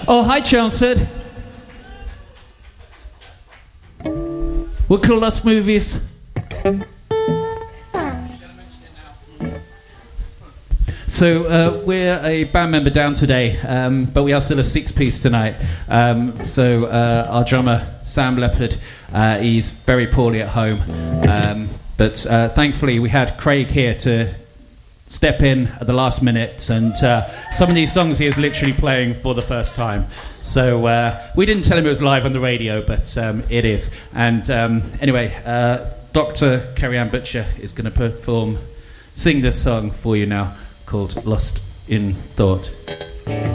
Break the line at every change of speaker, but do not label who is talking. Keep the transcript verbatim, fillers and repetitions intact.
Oh, hi, Chelmsford. What cool last movies? So uh, we're a band member down today, um, but we are still a six-piece tonight. Um, so uh, our drummer, Sam Leopard, uh, he's very poorly at home. Um, but uh, thankfully we had Craig here to step in at the last minute, and uh, some of these songs he is literally playing for the first time. So uh, we didn't tell him it was live on the radio, but um, it is. And um, anyway, uh, Doctor Kerry-Ann Butcher is going to perform, sing this song for you now, called Lost in Thought.